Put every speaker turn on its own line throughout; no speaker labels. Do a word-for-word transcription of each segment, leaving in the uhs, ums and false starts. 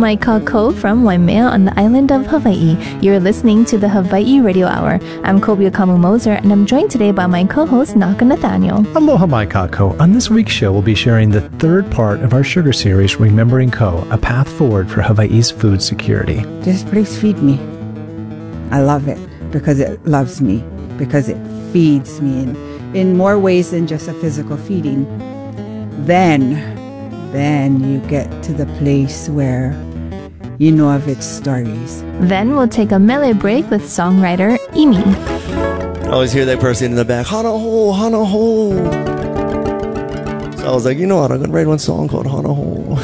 Hamaika Ko from Waimea on the island of Hawaii. You're listening to the Hawaii Radio Hour. I'm Kobia Kamu-Moser, and I'm joined today by my co-host, Naka Nathaniel.
Aloha, my kako. On this week's show, we'll be sharing the third part of our sugar series, Remembering Ko, a path forward for Hawaii's food security.
Just please feed me. I love it because it loves me, because it feeds me in, in more ways than just a physical feeding. Then, then you get to the place where you know of its stories.
Then we'll take a mele break with songwriter Imi.
I always hear that person in the back, Hana Ho, Hana Ho. So I was like, you know what, I'm going to write one song called Hana Ho.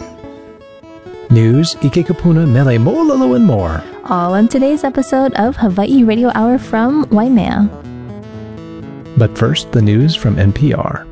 News, Ike Kapuna, Mele Mo'olelo, and more.
All on today's episode of Hawaii Radio Hour from Waimea.
But first, the news from N P R.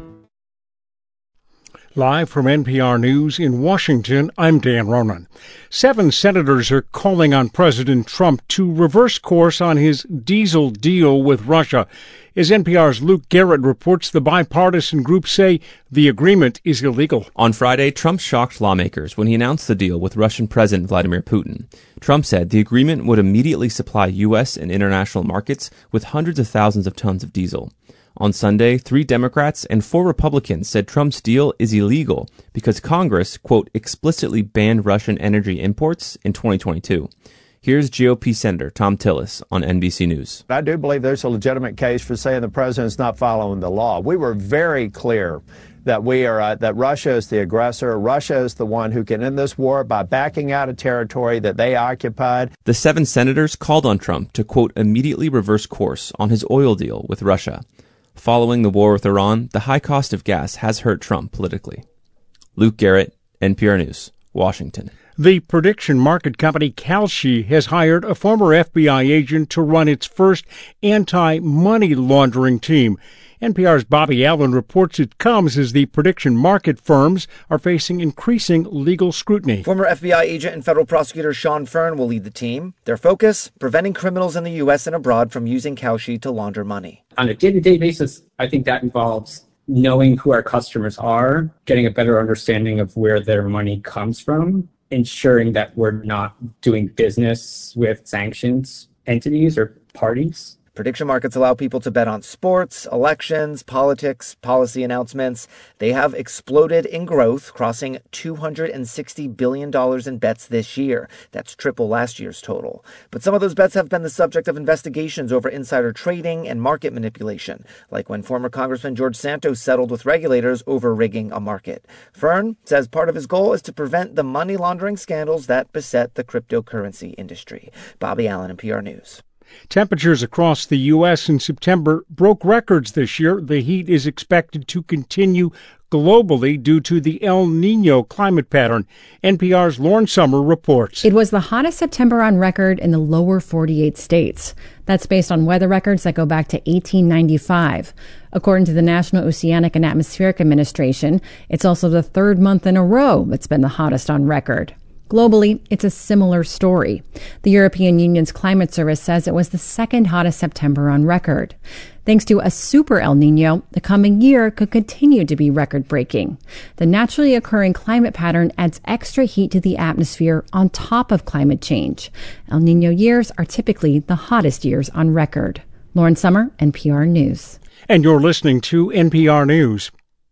Live from N P R News in Washington, I'm Dan Ronan. Seven senators are calling on President Trump to reverse course on his diesel deal with Russia. As N P R's Luke Garrett reports, the bipartisan groups say the agreement is illegal.
On Friday, Trump shocked lawmakers when he announced the deal with Russian President Vladimir Putin. Trump said the agreement would immediately supply U S and international markets with hundreds of thousands of tons of diesel. On Sunday, three Democrats and four Republicans said Trump's deal is illegal because Congress, quote, explicitly banned Russian energy imports in twenty twenty-two. Here's G O P Senator Thom Tillis on N B C News.
I do believe there's a legitimate case for saying the president's not following the law. We were very clear that we are uh, that Russia is the aggressor. Russia is the one who can end this war by backing out of territory that they occupied.
The seven senators called on Trump to, quote, immediately reverse course on his oil deal with Russia. Following the war with Iran, the high cost of gas has hurt Trump politically. Luke Garrett, N P R News, Washington.
The prediction market company Kalshi has hired a former F B I agent to run its first anti-money laundering team. N P R's Bobby Allen reports it comes as the prediction market firms are facing increasing legal scrutiny.
Former F B I agent and federal prosecutor Sean Fern will lead the team. Their focus, preventing criminals in the U S and abroad from using Kalshi to launder money.
On a day-to-day basis, I think that involves knowing who our customers are, getting a better understanding of where their money comes from, ensuring that we're not doing business with sanctions entities or parties.
Prediction markets allow people to bet on sports, elections, politics, policy announcements. They have exploded in growth, crossing two hundred sixty billion dollars in bets this year. That's triple last year's total. But some of those bets have been the subject of investigations over insider trading and market manipulation, like when former Congressman George Santos settled with regulators over rigging a market. Fern says part of his goal is to prevent the money laundering scandals that beset the cryptocurrency industry. Bobby Allen, N P R News.
Temperatures across the U S in September broke records this year. The heat is expected to continue globally due to the El Niño climate pattern. N P R's Lauren Summer reports.
It was the hottest September on record in the lower forty-eight states. That's based on weather records that go back to eighteen ninety-five. According to the National Oceanic and Atmospheric Administration, it's also the third month in a row it's been the hottest on record. Globally, it's a similar story. The European Union's climate service says it was the second hottest September on record. Thanks to a super El Niño, the coming year could continue to be record-breaking. The naturally occurring climate pattern adds extra heat to the atmosphere on top of climate change. El Niño years are typically the hottest years on record. Lauren Summer, N P R News.
And you're listening to N P R News.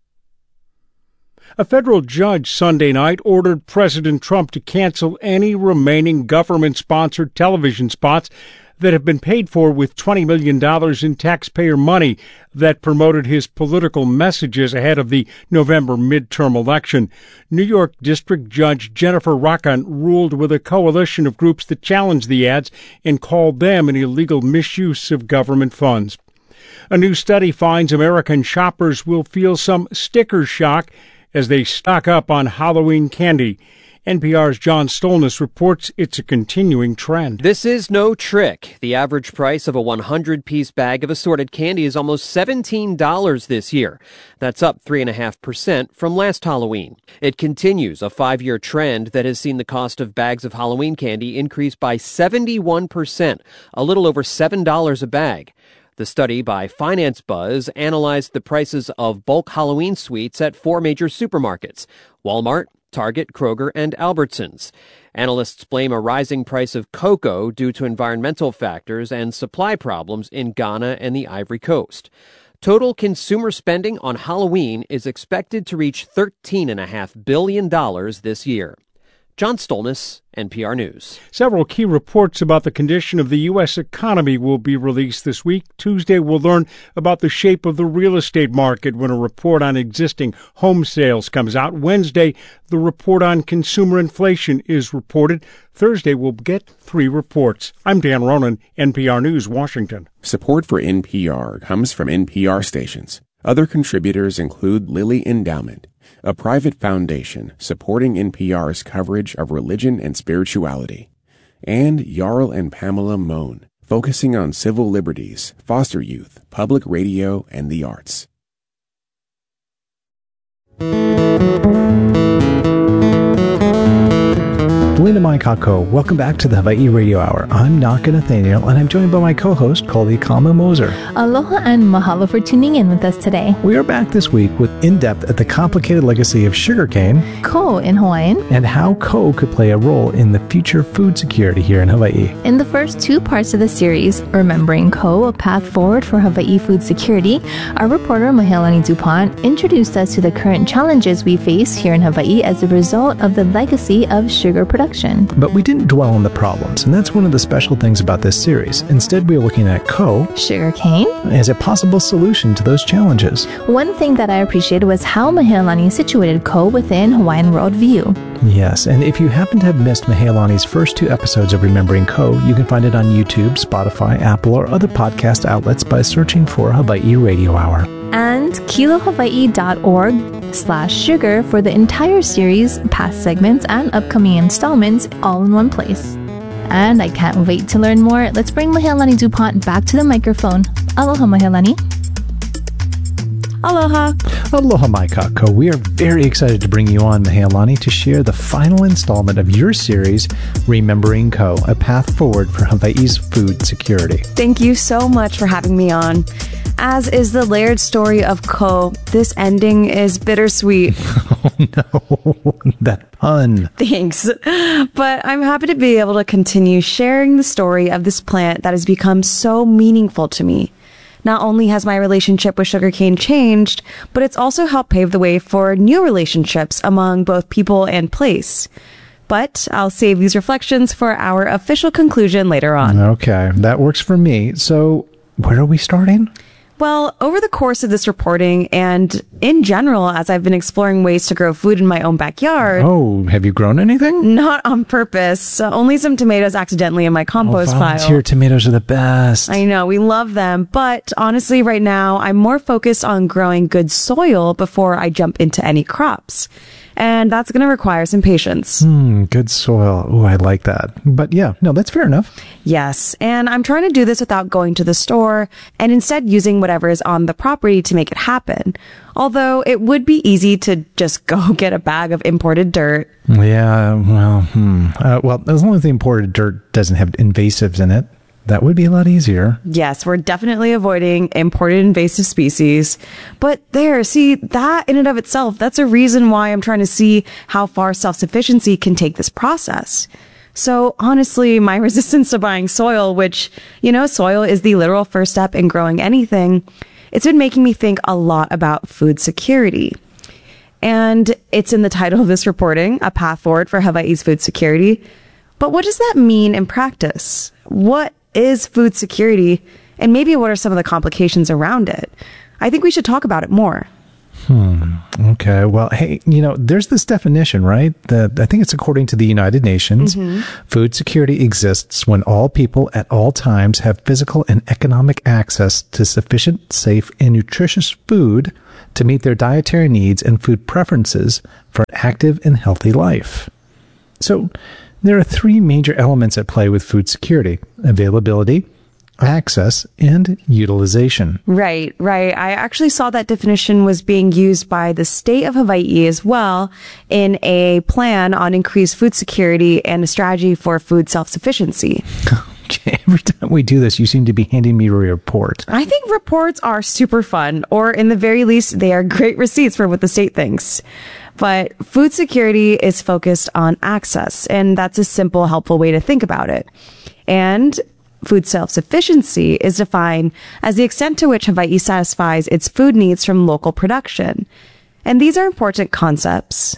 A federal judge Sunday night ordered President Trump to cancel any remaining government-sponsored television spots that have been paid for with twenty million dollars in taxpayer money that promoted his political messages ahead of the November midterm election. New York District Judge Jennifer Rakan ruled with a coalition of groups that challenged the ads and called them an illegal misuse of government funds. A new study finds American shoppers will feel some sticker shock as they stock up on Halloween candy. N P R's John Stolnis reports it's a continuing trend.
This is no trick. The average price of a one hundred piece bag of assorted candy is almost seventeen dollars this year. That's up three point five percent from last Halloween. It continues a five-year trend that has seen the cost of bags of Halloween candy increase by seventy-one percent, a little over seven dollars a bag. The study by Finance Buzz analyzed the prices of bulk Halloween sweets at four major supermarkets: Walmart, Target, Kroger, and Albertsons. Analysts blame a rising price of cocoa due to environmental factors and supply problems in Ghana and the Ivory Coast. Total consumer spending on Halloween is expected to reach thirteen point five billion dollars this year. John Stolnis, N P R News.
Several key reports about the condition of the U S economy will be released this week. Tuesday, we'll learn about the shape of the real estate market when a report on existing home sales comes out. Wednesday, the report on consumer inflation is reported. Thursday, we'll get three reports. I'm Dan Ronan, N P R News, Washington.
Support for N P R comes from N P R stations. Other contributors include Lilly Endowment, a private foundation supporting N P R's coverage of religion and spirituality, and Jarl and Pamela Mohn, focusing on civil liberties, foster youth, public radio, and the arts.
Lena Maikako, welcome back to the Hawaii Radio Hour. I'm Naka Nathaniel, and I'm joined by my co-host, Colby Kamu Moser.
Aloha and mahalo for tuning in with us today.
We are back this week with in-depth at the complicated legacy of sugarcane,
Ko in Hawaiian,
and how ko could play a role in the future food security here in Hawaii.
In the first two parts of the series, Remembering Ko, A Path Forward for Hawaii Food Security, our reporter Mahealani Dupont introduced us to the current challenges we face here in Hawaii as a result of the legacy of sugar production.
But we didn't dwell on the problems, and that's one of the special things about this series. Instead, we are looking at ko,
sugarcane,
as a possible solution to those challenges.
One thing that I appreciated was how Mahealani situated ko within Hawaiian worldview.
Yes, and if you happen to have missed Mahealani's first two episodes of Remembering Ko, you can find it on YouTube, Spotify, Apple, or other podcast outlets by searching for Hawaii Radio Hour.
And kilohawaii.org slash sugar for the entire series, past segments, and upcoming installments all in one place. And I can't wait to learn more. Let's bring Mahealani Dupont back to the microphone. Aloha, Mahealani.
Aloha.
Aloha, Maikako. We are very excited to bring you on, Mahealani, to share the final installment of your series, Remembering Ko, A Path Forward for Hawaii's Food Security.
Thank you so much for having me on. As is the layered story of Ko, this ending is bittersweet.
Oh no, that pun.
Thanks. But I'm happy to be able to continue sharing the story of this plant that has become so meaningful to me. Not only has my relationship with sugarcane changed, but it's also helped pave the way for new relationships among both people and place. But I'll save these reflections for our official conclusion later on.
Okay, that works for me. So, where are we starting?
Well, over the course of this reporting and in general, as I've been exploring ways to grow food in my own backyard.
Oh, have you grown anything?
Not on purpose. Uh, only some tomatoes accidentally in my compost
oh,
pile.
Volunteer tomatoes are the best.
I know, we love them. But honestly, right now, I'm more focused on growing good soil before I jump into any crops. And that's going to require some patience.
Hmm, good soil. Oh, I like that. But yeah, no, that's fair enough.
Yes, and I'm trying to do this without going to the store and instead using whatever is on the property to make it happen. Although it would be easy to just go get a bag of imported dirt.
Yeah, well, hmm. Uh, well, as long as the imported dirt doesn't have invasives in it, that would be a lot easier.
Yes, we're definitely avoiding imported invasive species. But there, see, that in and of itself, that's a reason why I'm trying to see how far self-sufficiency can take this process. So honestly, my resistance to buying soil, which, you know, soil is the literal first step in growing anything, it's been making me think a lot about food security. And it's in the title of this reporting, A Path Forward for Hawaii's Food Security. But what does that mean in practice? What is food security, and maybe what are some of the complications around it? I think we should talk about it more.
Hmm. Okay. Well, hey, you know, there's this definition, right? That I think it's according to the United Nations. Mm-hmm. Food security exists when all people at all times have physical and economic access to sufficient, safe, and nutritious food to meet their dietary needs and food preferences for an active and healthy life. So, there are three major elements at play with food security: availability, access, and utilization.
Right, right. I actually saw that definition was being used by the state of Hawaii as well in a plan on increased food security and a strategy for food self-sufficiency.
Okay, every time we do this, you seem to be handing me a report.
I think reports are super fun, or in the very least, they are great receipts for what the state thinks. But food security is focused on access, and that's a simple, helpful way to think about it. And food self-sufficiency is defined as the extent to which Hawaii satisfies its food needs from local production. And these are important concepts,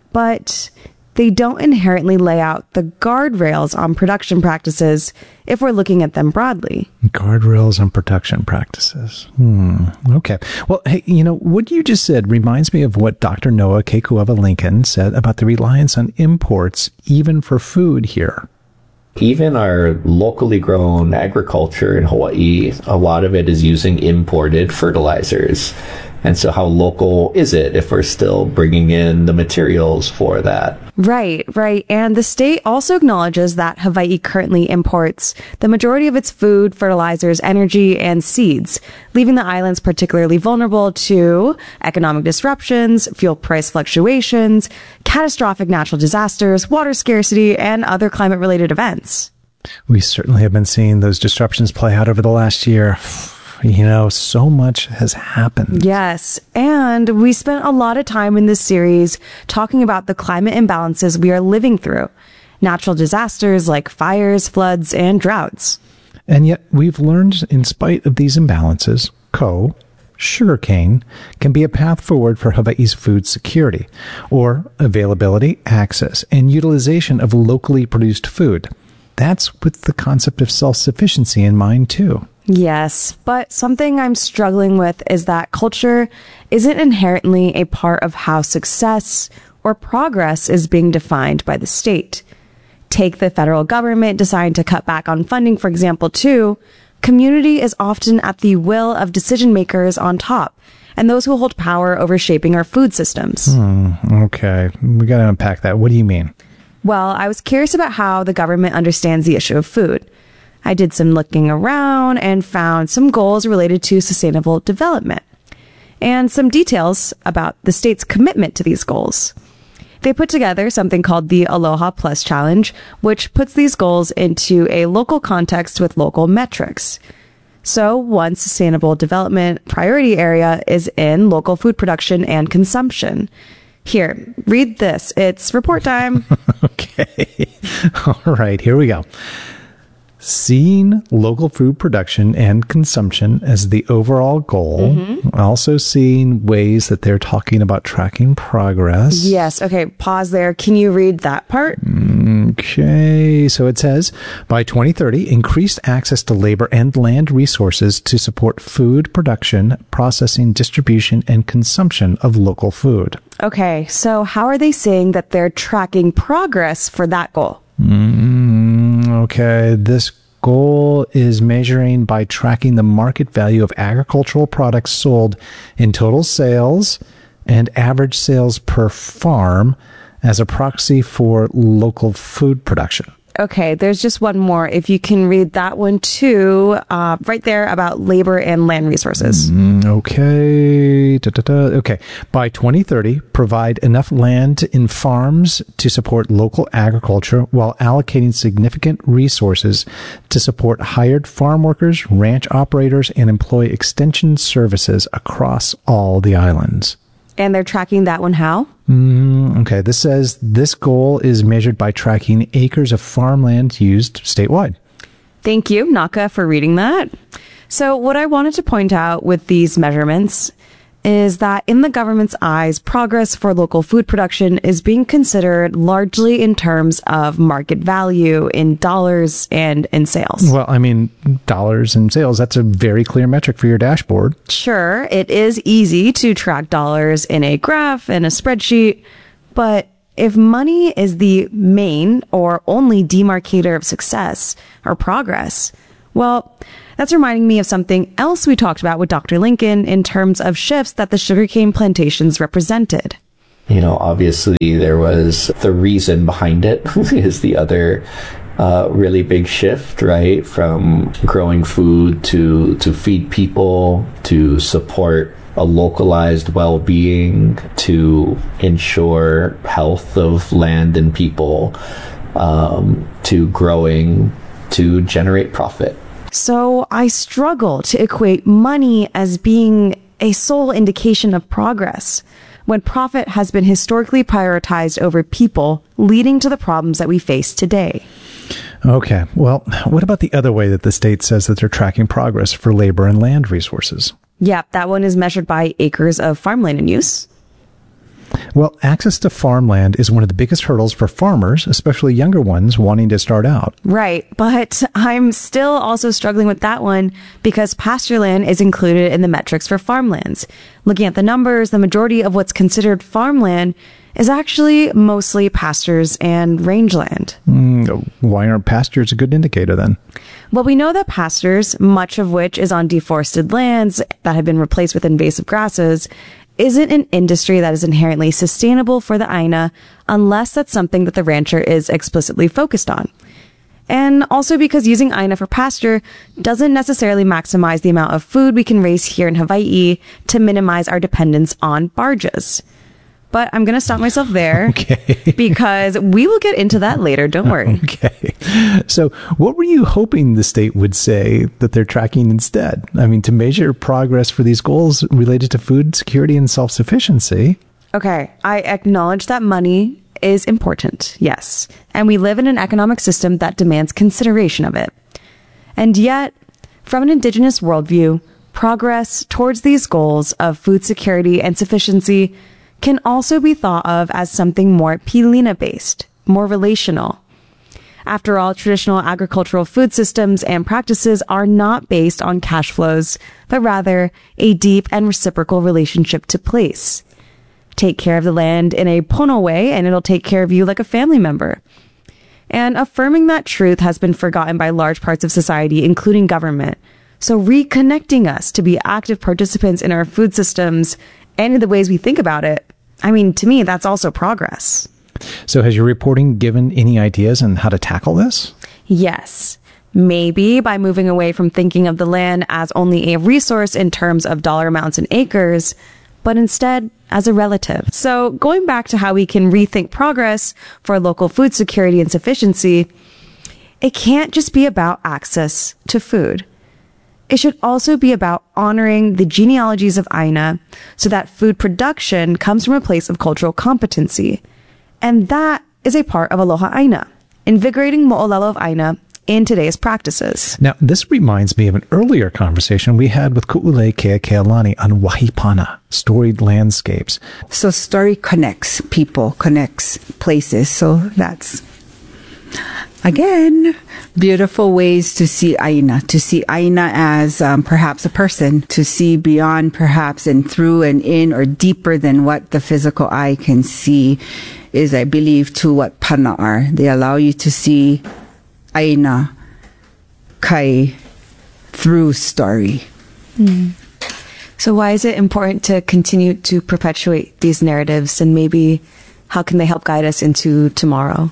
but they don't inherently lay out the guardrails on production practices if we're looking at them broadly.
Guardrails on production practices. Hmm. Okay. Well, hey, you know, what you just said reminds me of what Doctor Noah Kekuava-Lincoln said about the reliance on imports, even for food here.
Even our locally grown agriculture in Hawaii, a lot of it is using imported fertilizers. And so how local is it if we're still bringing in the materials for that?
Right, right. And the state also acknowledges that Hawaii currently imports the majority of its food, fertilizers, energy, and seeds, leaving the islands particularly vulnerable to economic disruptions, fuel price fluctuations, catastrophic natural disasters, water scarcity, and other climate-related events.
We certainly have been seeing those disruptions play out over the last year. You know, so much has happened.
Yes. And we spent a lot of time in this series talking about the climate imbalances we are living through. Natural disasters like fires, floods, and droughts.
And yet we've learned, in spite of these imbalances, ko, sugarcane, can be a path forward for Hawaii's food security, or availability, access, and utilization of locally produced food. That's with the concept of self-sufficiency in mind, too.
Yes, but something I'm struggling with is that culture isn't inherently a part of how success or progress is being defined by the state. Take the federal government deciding to cut back on funding, for example, too. Community is often at the will of decision makers on top and those who hold power over shaping our food systems.
Hmm, okay, we got to unpack that. What do you mean?
Well, I was curious about how the government understands the issue of food. I did some looking around and found some goals related to sustainable development and some details about the state's commitment to these goals. They put together something called the Aloha Plus Challenge, which puts these goals into a local context with local metrics. So one sustainable development priority area is in local food production and consumption. Here, read this. It's report time.
Okay. All right, here we go. Seeing local food production and consumption as the overall goal, mm-hmm. also seeing ways that they're talking about tracking progress.
Yes. Okay. Pause there. Can you read that part?
Okay. So it says, by twenty thirty, increased access to labor and land resources to support food production, processing, distribution, and consumption of local food.
Okay. So how are they saying that they're tracking progress for that goal?
Mm, okay, this goal is measuring by tracking the market value of agricultural products sold in total sales and average sales per farm as a proxy for local food production.
Okay, there's just one more. If you can read that one too, uh, right there about labor and land resources.
Mm, okay. Da, da, da. Okay. By twenty thirty, provide enough land in farms to support local agriculture while allocating significant resources to support hired farm workers, ranch operators, and employ extension services across all the islands.
And they're tracking that one how?
Mm, okay, this says this goal is measured by tracking acres of farmland used statewide.
Thank you, Naka, for reading that. So what I wanted to point out with these measurements is that in the government's eyes, progress for local food production is being considered largely in terms of market value in dollars and in sales.
Well, I mean, dollars and sales, that's a very clear metric for your dashboard.
Sure, it is easy to track dollars in a graph and a spreadsheet, but if money is the main or only demarcator of success or progress, well, that's reminding me of something else we talked about with Doctor Lincoln in terms of shifts that the sugarcane plantations represented.
You know, obviously there was the reason behind it is the other uh, really big shift, right? From growing food to, to feed people, to support a localized well-being, to ensure health of land and people, um, to growing to generate profit.
So I struggle to equate money as being a sole indication of progress. when profit has been historically prioritized over people, leading to the problems that we face today.
Okay, well, what about the other way that the state says that they're tracking progress for labor and land resources?
Yep, that one is measured by acres of farmland in use.
Well, access to farmland is one of the biggest hurdles for farmers, especially younger ones wanting to start out.
Right, but I'm still also struggling with that one because pasture land is included in the metrics for farmlands. Looking at the numbers, the majority of what's considered farmland is actually mostly pastures and rangeland.
Mm, why aren't pastures a good indicator then?
Well, we know that pastures, much of which is on deforested lands that have been replaced with invasive grasses, isn't an industry that is inherently sustainable for the Aina unless that's something that the rancher is explicitly focused on. And also because using Aina for pasture doesn't necessarily maximize the amount of food we can raise here in Hawaii to minimize our dependence on barges. But I'm going to stop myself there
okay.
because we will get into that later. Don't worry.
Okay. So what were you hoping the state would say that they're tracking instead? I mean, to measure progress for these goals related to food security and self-sufficiency.
Okay. I acknowledge that money is important. Yes. And we live in an economic system that demands consideration of it. And yet, from an indigenous worldview, progress towards these goals of food security and sufficiency can also be thought of as something more pilina-based, more relational. After all, traditional agricultural food systems and practices are not based on cash flows, but rather a deep and reciprocal relationship to place. Take care of the land in a pono way, and it'll take care of you like a family member. And affirming that truth has been forgotten by large parts of society, including government. So reconnecting us to be active participants in our food systems and in the ways we think about it, I mean, to me, that's also progress.
So has your reporting given any ideas on how to tackle this?
Yes. Maybe by moving away from thinking of the land as only a resource in terms of dollar amounts and acres, but instead as a relative. So going back to how we can rethink progress for local food security and sufficiency, it can't just be about access to food. It should also be about honoring the genealogies of Aina so that food production comes from a place of cultural competency. And that is a part of Aloha Aina, invigorating Mo'olelo of Aina in today's practices.
Now, this reminds me of an earlier conversation we had with Ku'ule Keakealani on Wahipana, storied landscapes.
So story connects people, connects places. So that's, again, beautiful ways to see Aina, to see Aina as um, perhaps a person, to see beyond perhaps and through and in or deeper than what the physical eye can see is, I believe, to what Pana are. They allow you to see Aina Kai through story.
Mm. So why is it important to continue to perpetuate these narratives, and maybe how can they help guide us into tomorrow?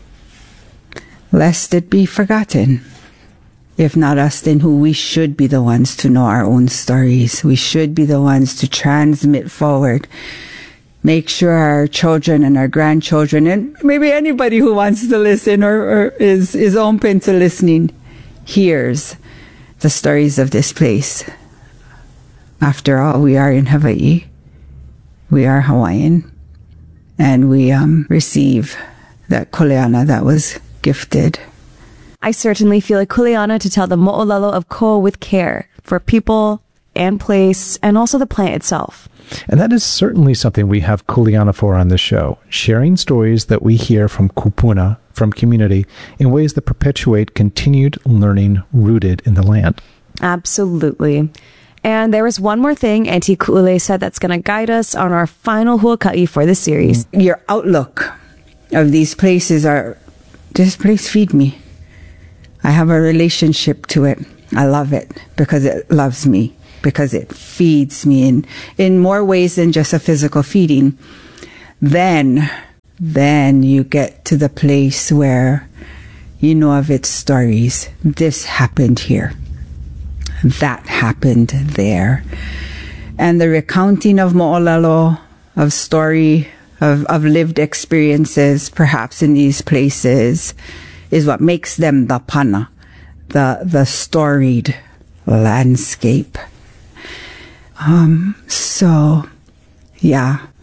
Lest it be forgotten. If not us, then who? We should be the ones to know our own stories. We should be the ones to transmit forward. Make sure our children and our grandchildren, and maybe anybody who wants to listen or, or is, is open to listening, hears the stories of this place. After all, we are in Hawaii. We are Hawaiian. And we um, receive that kuleana that was gifted.
I certainly feel a kuleana to tell the mo'olelo of Ko with care for people and place and also the plant itself.
And that is certainly something we have kuleana for on this show, sharing stories that we hear from kupuna, from community, in ways that perpetuate continued learning rooted in the land.
Absolutely. And there is one more thing Auntie Ku'ule said that's going to guide us on our final huaka'i for the series.
Your outlook of these places are, this place feed me. I have a relationship to it. I love it because it loves me, because it feeds me in, in more ways than just a physical feeding. Then, then you get to the place where you know of its stories. This happened here. That happened there. And the recounting of mo'olelo, of story, of, of lived experiences, perhaps in these places, is what makes them the pana, the, the storied landscape. Um, so, yeah,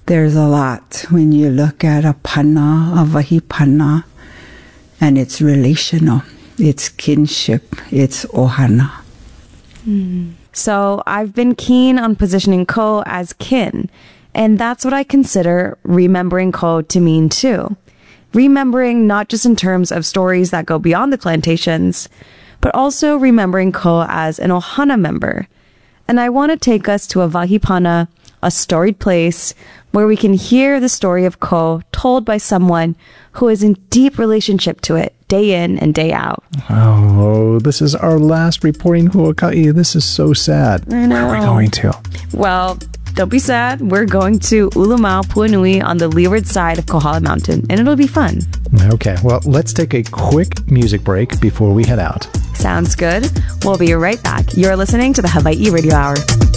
There's a lot when you look at a pana, a vahipana, and it's relational. It's kinship. It's ohana.
Mm. So I've been keen on positioning ko as kin, and that's what I consider remembering ko to mean too. Remembering not just in terms of stories that go beyond the plantations, but also remembering ko as an ohana member. And I want to take us to a vahipana, a storied place where we can hear the story of ko told by someone who is in deep relationship to it day in and day out.
Oh, this is our last reporting huaka'i. This is so sad.
I know.
Where are we going to?
Well, don't be sad. We're going to Ulumau Puanui on the leeward side of Kohala Mountain, and it'll be fun.
Okay, well, let's take a quick music break before we head out.
Sounds good. We'll be right back. You're listening to the Hawaii Radio Hour.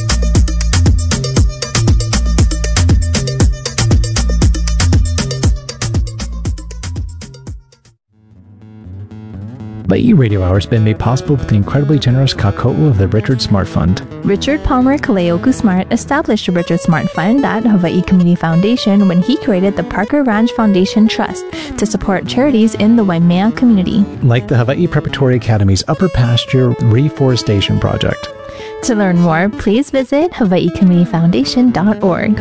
Hawaii Radio Hour has been made possible with the incredibly generous kāko'u of the Richard Smart Fund.
Richard Palmer Kaleoku Smart established the Richard Smart Fund at Hawaii Community Foundation when he created the Parker Ranch Foundation Trust to support charities in the Waimea community.
Like the Hawaii Preparatory Academy's Upper Pasture Reforestation Project.
To learn more, please visit hawaii community foundation dot org.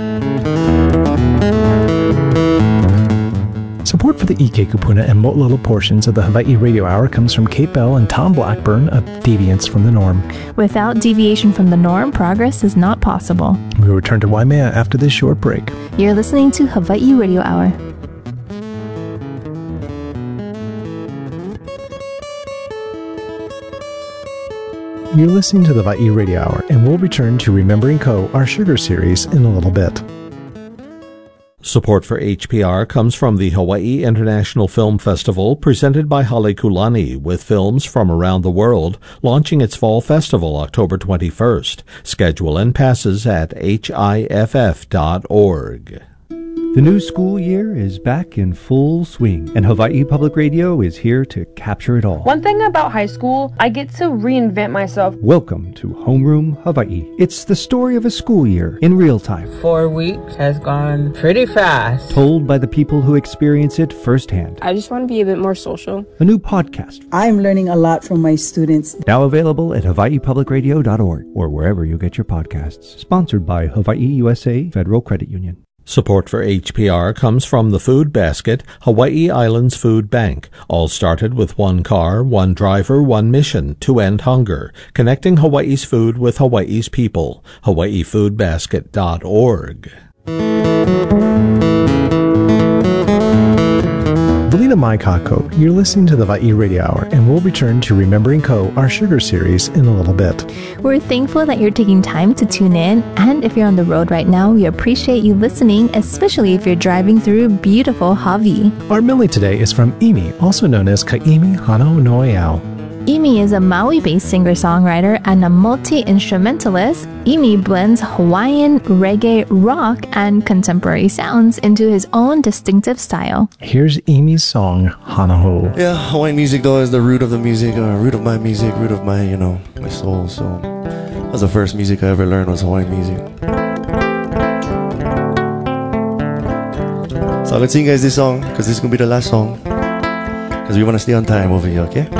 Support for the Ike Kupuna and Mo'olelo portions of the Hawaii Radio Hour comes from Kate Bell and Tom Blackburn of Deviance from the Norm.
Without deviation from the norm, progress is not possible.
We return to Waimea after this short break.
You're listening to Hawaii Radio Hour.
You're listening to the Hawaii Radio Hour, and we'll return to Remembering Ko, our sugar series, in a little bit.
Support for H P R comes from the Hawaii International Film Festival, presented by Halekulani, with films from around the world, launching its fall festival October twenty-first. Schedule and passes at H I F F dot org.
The new school year is back in full swing, and Hawaii Public Radio is here to capture it all.
One thing about high school, I get to reinvent myself.
Welcome to Homeroom Hawaii. It's the story of a school year in real time.
Four weeks has gone pretty fast.
Told by the people who experience it firsthand.
I just want to be a bit more social.
A new podcast.
I'm learning a lot from my students.
Now available at hawaii public radio dot org or wherever you get your podcasts. Sponsored by Hawaii U S A Federal Credit Union.
Support for H P R comes from the Food Basket, Hawaii Islands Food Bank. All started with one car, one driver, one mission, to end hunger. Connecting Hawaii's food with Hawaii's people. hawaii food basket dot org.
Valina Mai Kako, you're listening to the Hawaii Radio Hour, and we'll return to Remembering Ko, our sugar series, in a little bit.
We're thankful that you're taking time to tune in, and if you're on the road right now, we appreciate you listening, especially if you're driving through beautiful Hawaii.
Our Millie today is from Imi, also known as Kaimi Hano Noeau.
Imi is a Maui-based singer-songwriter and a multi-instrumentalist. Imi blends Hawaiian, reggae, rock, and contemporary sounds into his own distinctive style.
Here's Imi's song, Hanaho.
Yeah, Hawaiian music, though, is the root of the music, uh, root of my music, root of my, you know, my soul. So that was the first music I ever learned, was Hawaiian music. So I'm going to sing you guys this song, because this is going to be the last song. Because we want to stay on time over here, okay?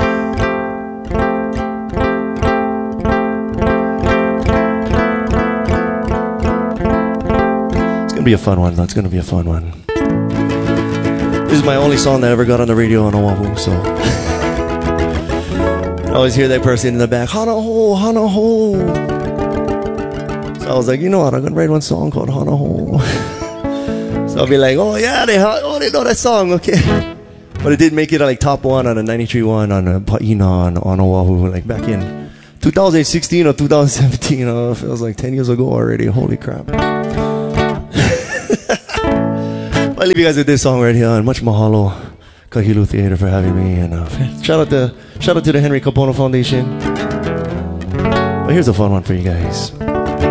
Be a fun one. That's gonna be a fun one. This is my only song that I ever got on the radio on Oahu, so I always hear that person in the back, Hana Ho, Hana Ho. So I was like, you know what, I'm gonna write one song called Hana Ho. So I'll be like, oh yeah, they oh they know that song, okay. But it did make it like top one on a ninety-three point one on a Pa'ina on, on Oahu, like back in two thousand sixteen or two thousand seventeen. Uh, it feels like ten years ago already. Holy crap. I'll leave you guys with this song right here, and much mahalo, Kahilu Theater, for having me, and uh, shout out to shout out to the Henry Kapono Foundation. But here's a fun one for you guys.